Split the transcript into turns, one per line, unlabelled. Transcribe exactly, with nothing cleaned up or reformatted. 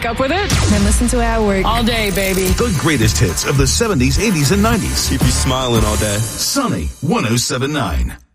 wake up with it
and listen to it at work.
all day, baby.
The greatest hits of the seventies, eighties, and nineties.
Keep you smiling all day.
Sunny one oh seven point nine.